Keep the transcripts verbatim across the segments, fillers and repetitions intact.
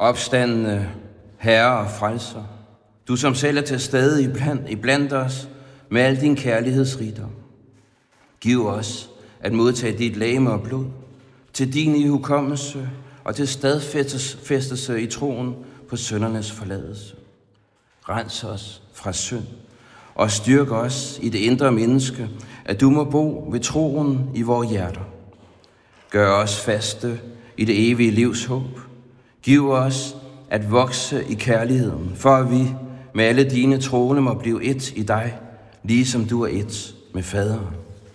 opstandende Herre og Frelser, du som selv er til stede iblandt, iblandt os med al din kærlighedsrigdom. Giv os at modtage dit legeme og blod, til din ihukommelse og til stadfæstelse i troen på syndernes forladelse. Rens os fra synd og styrk os i det indre menneske, at du må bo ved troen i vores hjerter. Gør os faste i det evige livs håb. Giv os at vokse i kærligheden, for at vi med alle dine troende må blive et i dig, ligesom du er et med faderen.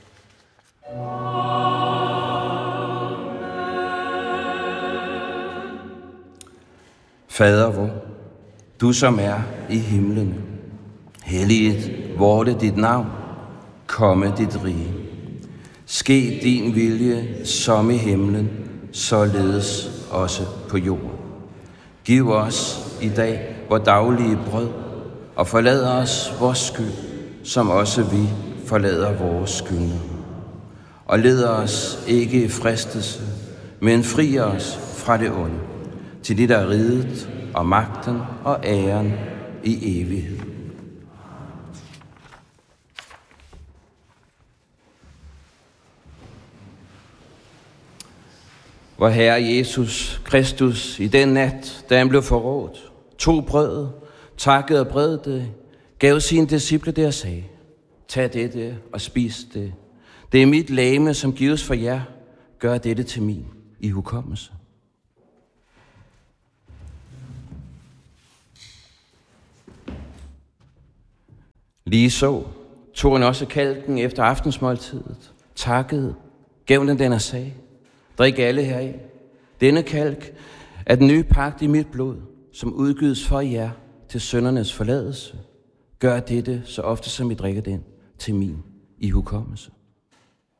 Fader vor, du som er i himlene, helliget vorte dit navn, komme dit rige. Ske din vilje som i himlen, således også på jorden. Giv os i dag vor daglige brød, og forlad os vores skyld, som også vi forlader vores skyldnere. Og led os ikke i fristelse, men fri os fra det onde, til dit er riget og magten og æren i evighed. Vor Herre Jesus Kristus i den nat, da han blev forrådt, tog brødet, takkede og bred det, gav sine disciple det og sagde: tag dette og spis det. Det er mit legeme, som gives for jer. Gør dette til min ihukommelse. Lige så tog han også kalken efter aftensmåltidet, takkede, gav den den og sagde: drik alle heraf. Denne kalk er den nye pagt i mit blod, som udgydes for jer til syndernes forladelse. Gør dette så ofte, som I drikker den, til min ihukommelse.